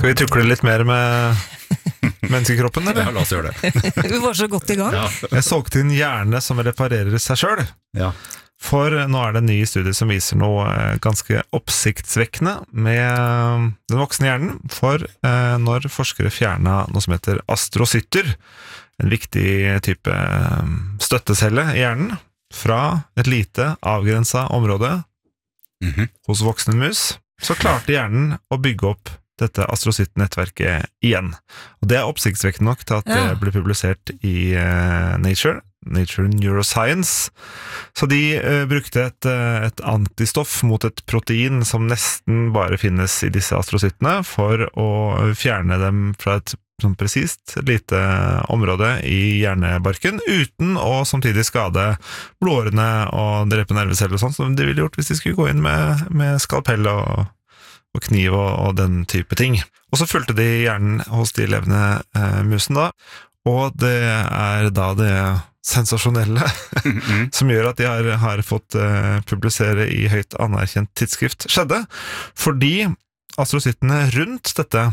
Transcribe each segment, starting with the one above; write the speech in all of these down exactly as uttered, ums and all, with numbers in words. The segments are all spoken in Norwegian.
Skal vi tukle litt mer med menneskekroppen, eller? Ja, la oss gjøre det. Vi var så godt i gang. Ja. Jeg solgte inn hjerne som reparerer seg selv. Ja. For nå er det en ny studie som viser noe ganske oppsiktsvekkende med den voksne hjernen. For når forskere fjernet noe som heter astrocytter, en viktig type støttecelle i hjernen, fra et lite avgrenset område Mm-hmm. hos voksne mus, så klarte hjernen å bygge opp dette astrocytnettverket igjen. Og det er oppsiktsvekkende nok til at Ja. det ble publisert i uh, Nature, Nature Neuroscience. Så de uh, brukte et, uh, et antistoff mot et protein som nesten bare finnes i disse astrocyttene, for å fjerne dem fra et sånn presist lite område i hjernebarken, uten å samtidig skade blodårene og drepe nerveceller og sånt, som de ville gjort hvis de skulle gå inn med, med skalpell og, og kniv og, og den type ting. Og så fulgte de hjernen hos de levende eh, musen da, og det er da det sensasjonelle Mm-hmm. som gjør at de har, har fått eh, publisere i høyt anerkjent tidsskrift skjedde, fordi astrocyttene rundt dette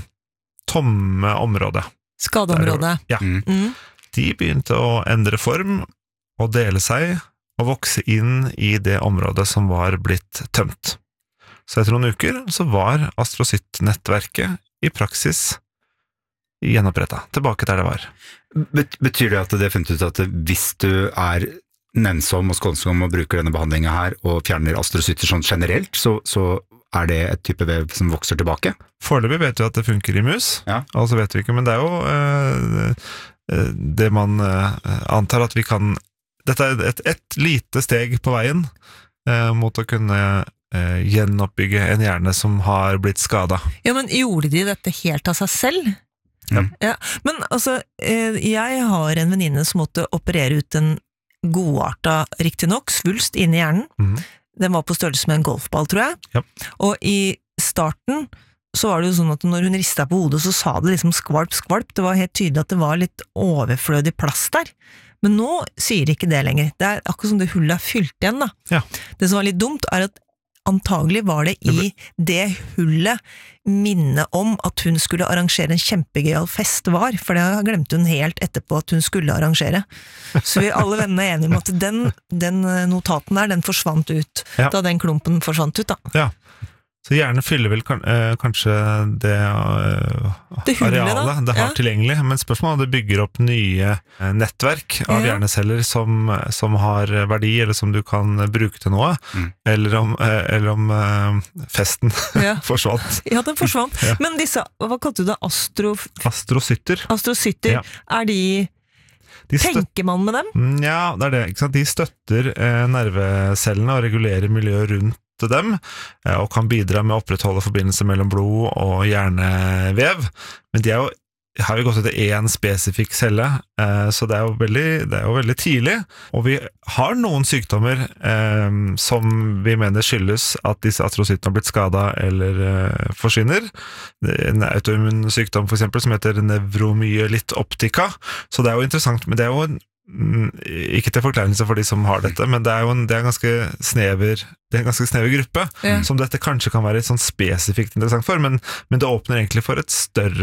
tomme området. Skadeområdet. Ja. Mm. Mm. De begynte å endre form og dele seg og vokse inn i det området som var blitt tømt. Så etter noen uker så var astrocyttnettverket i praksis gjenoppretta, tilbake der det var. Bet- Betyr det at det er funnet ut at hvis du er nennsom og skånsom og bruker denne behandlingen her og fjerner astrocytter sånn generelt, så, så er det et type vev som vokser tilbake? Foreløpig vet vi at det funker i mus, Ja. altså vet vi ikke, men det er jo øh, øh, det man øh, antar at vi kan. Dette er et, et lite steg på veien øh, mot å kunne øh, gjenoppbygge en hjerne som har blitt skadet. Ja, men gjorde de dette helt av seg selv? Ja. Ja, men altså, eh, jeg har en venninne som måtte operere ut en godarta, riktig nok, svulst inn i hjernen. Mhm. Den var på størrelse med en golfball, tror jeg. Ja. Og i starten så var det jo sånn at når hun ristet på hodet, så sa det liksom skvalp, skvalp. Det var helt tydelig at det var litt overflødig plass der. Men nå sier ikke det lenger. Det er akkurat som det hullet er fylt igjen, da. Ja. Det som var litt dumt, er at antagelig var det i det hullet minne om at hun skulle arrangere en kjempegøyal fest var, for det glemte hun helt etterpå at hun skulle arrangere. Så vi alle vennene er enige om at den, den notaten der, den forsvant ut, Ja. da den klumpen forsvant ut, da. Ja. Så hjernen fyller vel kan, øh, kanskje det, øh, Det hullet, da. arealet det har Ja. tilgjengelig, men spørsmålet er om det bygger opp nye øh, nettverk av Ja. hjerneceller som, som har verdi, eller som du kan bruke til noe, Mm. eller om, øh, eller om øh, festen Ja. forsvant. Ja, den forsvant. Ja. Men disse, hva kalte du det, astro, Astrocytter. astrocytter, Ja. er de, De støt- tenker man med dem? Ja, det er det, ikke sant? De støtter eh, nervecellene og regulerer miljøet rundt dem, eh, og kan bidra med å opprettholde forbindelse mellom blod og hjernevev, men de er jo, har vi gått etter én spesifikk celle, eh, så det er, jo veldig, det er jo veldig tidlig, og vi har noen sykdommer eh, som vi mener skyldes at disse astrocyttene har blitt skadet eller eh, forsvinner. Det er en autoimmun sykdom for eksempel som heter nevromyelit optica, så det er jo interessant, men det er jo en Mm, ikke til forkleinelse for de som har dette, men det er jo en, det er en ganske snever det er en ganske snever gruppe, Ja. som dette kanskje kan være et sånn spesifikt interessant for, men, men det åpner egentlig for et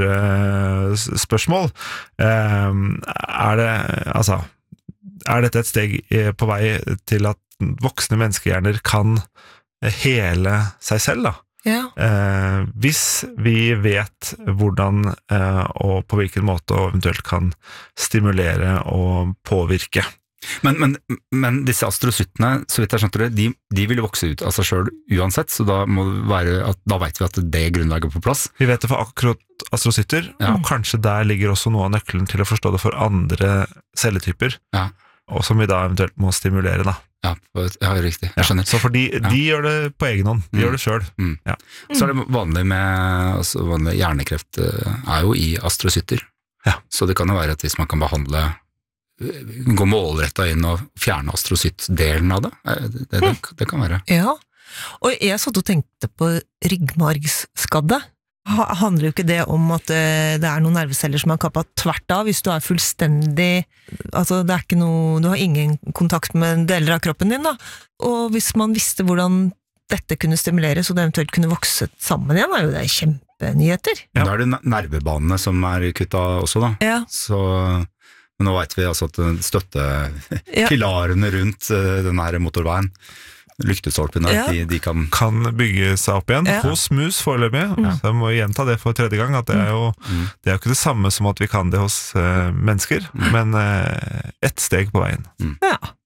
større s- spørsmål. Um, er det, altså, er dette et steg eh, på vei til at voksne menneskehjerner kan eh, hele seg selv, da? Ja. Eh, hvis vi vet hvordan eh, og på hvilken måte og eventuelt kan stimulere og påvirke. Men, men, men disse astrocyttene, så vidt jeg skjønte det, de, de vil vokse ut av seg selv uansett, så da, må det være at, da vet vi at det er grunnlaget på plass. Vi vet det for akkurat astrocytter, Ja. og kanskje der ligger også noe av nøkkelen til å forstå det for andre celletyper, Ja. og som vi da eventuelt må stimulere, da. Ja, ja riktig, jeg skjønner. Så for de, de gjør det på egen hånd, de Mm. gjør det selv. Mm. Ja. Så er det vanlig med altså vanlig hjernekreft eh, er jo i astrocytter. Ja. Så det kan jo være at hvis man kan behandle eh, gå målrettet inn og fjerne astrocyttdelen av det, eh, det, det, det, det kan være. Ja, og jeg satt og tenkte på ryggmargsskadde. Ha, handler jo ikke det om at det, det er noen nerveceller som er kappet tvert av, hvis du er fullstendig, altså det er ikke noe, du har ingen kontakt med deler av kroppen din da, og hvis man visste hvordan dette kunne stimuleres, og det eventuelt kunne vokse sammen igjen, er jo det kjempenyheter. Ja. Da er det nervebanene som er kuttet også da. Ja. Så, men nå vet vi altså at støttepilarene rundt den her motorveien, lyktestolpene, Ja. de, de kan Kan bygge seg opp igjen Ja. hos mus foreløpig. Så jeg må gjenta det for tredje gang, at det er jo, Mm. det er jo ikke det samme som at vi kan det hos eh, mennesker, men eh, ett steg på veien. Ja.